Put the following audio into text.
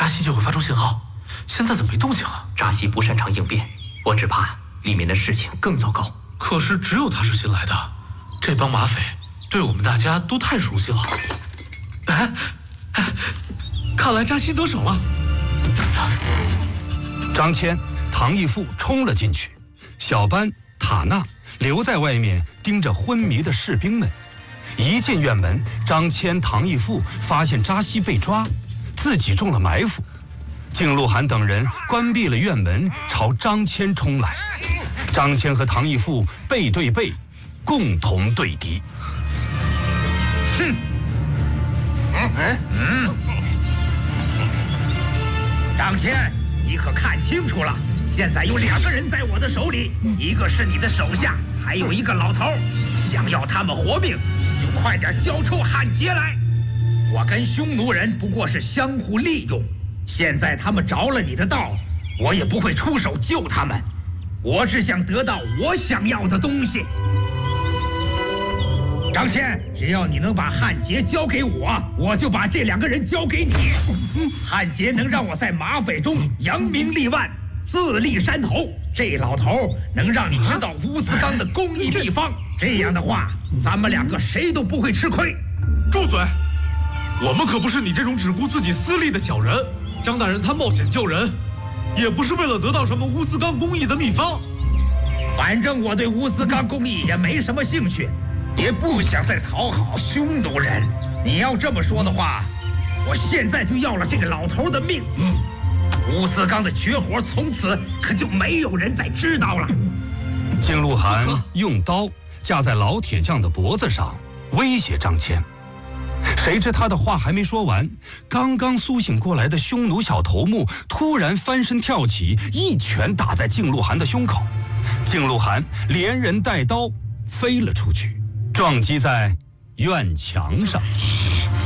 扎西就会发出信号，现在怎么没动静啊？ 扎西不擅长应变，我只怕里面的事情更糟糕。 可是只有他是新来的，这帮马匪对我们大家都太熟悉了。看来扎西得手了。 张骞、唐义父冲了进去，小班、塔纳留在外面盯着昏迷的士兵们。一进院门，张骞、唐义父发现扎西被抓，自己中了埋伏。敬鹿晗等人关闭了院门，朝张骞冲来。张骞和唐义父背对背，共同对敌。 哼！张骞，你可看清楚了，现在有2个人在我的手里，一个是你的手下，还有一个老头。想要他们活命，就快点交出汉劫来。我跟匈奴人不过是相互利用，现在他们着了你的道，我也不会出手救他们。我只想得到我想要的东西。张骞，只要你能把汉劫交给我，我就把这2个人交给你。汉劫能让我在马匪中扬名立万，自立山头。这老头能让你知道乌斯刚的工艺秘方。这样的话，咱们2个谁都不会吃亏。 住嘴！我们可不是你这种只顾自己私利的小人。张大人他冒险救人，也不是为了得到什么乌斯刚工艺的秘方。 反正我对乌斯刚工艺也没什么兴趣，也不想再讨好匈奴人。你要这么说的话，我现在就要了这个老头的命。乌斯刚的绝活从此可就没有人再知道了。 敬鹿晗用刀架在老铁匠的脖子上，威胁张骞。谁知他的话还没说完，刚刚苏醒过来的匈奴小头目突然翻身跳起，一拳打在敬鹿晗的胸口。敬鹿晗连人带刀飞了出去，撞击在院墙上。